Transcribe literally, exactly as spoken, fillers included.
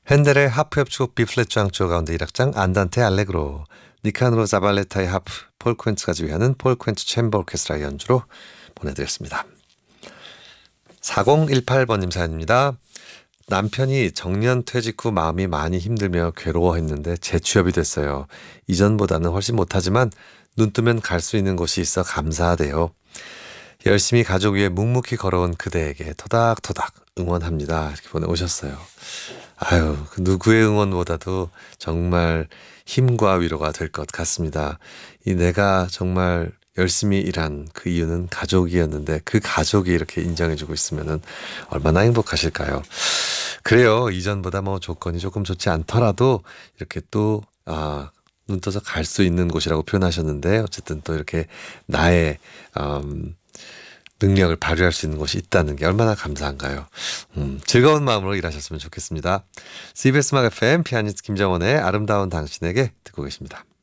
핸델의 하프 협주곡 B플랫 장조 가운데 일 악장 안단테 알레그로, 니카노로 자발레타의 하프, 폴 퀸츠가 지휘하는 폴 퀸츠 챔버 오케스트라의 연주로 보내드렸습니다. 사공일팔 번님 사연입니다. 남편이 정년 퇴직 후 마음이 많이 힘들며 괴로워했는데 재취업이 됐어요. 이전보다는 훨씬 못하지만 눈 뜨면 갈 수 있는 곳이 있어 감사하대요. 열심히 가족 위에 묵묵히 걸어온 그대에게 토닥토닥 응원합니다. 이렇게 보내오셨어요. 아유, 그 누구의 응원보다도 정말 힘과 위로가 될 것 같습니다. 이 내가 정말 열심히 일한 그 이유는 가족이었는데 그 가족이 이렇게 인정해주고 있으면은 얼마나 행복하실까요? 그래요. 이전보다 뭐 조건이 조금 좋지 않더라도 이렇게 또, 아, 눈 떠서 갈 수 있는 곳이라고 표현하셨는데 어쨌든 또 이렇게 나의, 음, 능력을 발휘할 수 있는 곳이 있다는 게 얼마나 감사한가요? 음, 즐거운 마음으로 일하셨으면 좋겠습니다. 씨비에스 음악 에프엠 피아니스트 김정원의 아름다운 당신에게 듣고 계십니다.